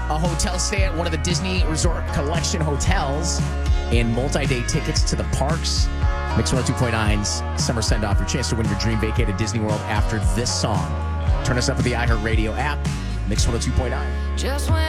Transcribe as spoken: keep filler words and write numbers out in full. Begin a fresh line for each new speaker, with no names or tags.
a hotel stay at one of the Disney Resort Collection hotels, and multi-day tickets to the parks. Mix one oh two point nine's Summer Send-Off, your chance to win your dream vacay at Disney World after this song. Turn us up with the iHeartRadio app. Mix one oh two point nine.
Just when